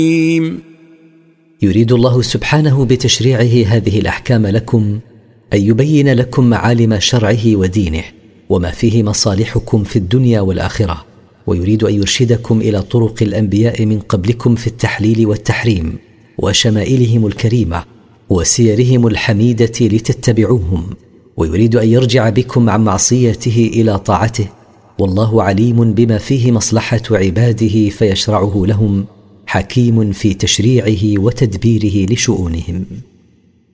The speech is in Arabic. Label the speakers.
Speaker 1: يريد الله سبحانه بتشريعه هذه الأحكام لكم أن يبين لكم معالم شرعه ودينه وما فيه مصالحكم في الدنيا والآخرة، ويريد أن يرشدكم إلى طرق الأنبياء من قبلكم في التحليل والتحريم وشمائلهم الكريمة وسيرهم الحميدة لتتبعوهم، ويريد أن يرجع بكم عن معصيته إلى طاعته، والله عليم بما فيه مصلحة عباده فيشرعه لهم، حكيم في تشريعه وتدبيره لشؤونهم.